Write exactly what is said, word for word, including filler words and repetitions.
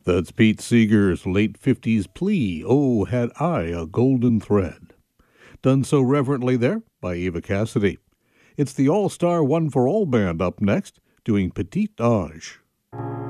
That's Pete Seeger's late fifties plea, "Oh, Had I a Golden Thread." Done so reverently there by Eva Cassidy. It's the All-Star One for All Band up next, doing Petite Age.